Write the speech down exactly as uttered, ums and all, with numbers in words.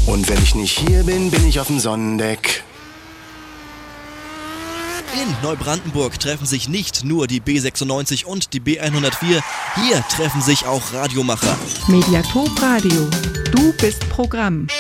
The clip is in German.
Und wenn ich nicht hier bin, bin ich auf dem Sonnendeck. In Neubrandenburg treffen sich nicht nur die B sechsundneunzig und die B hundertvier, hier treffen sich auch Radiomacher. Mediathek Radio. Du bist Programm.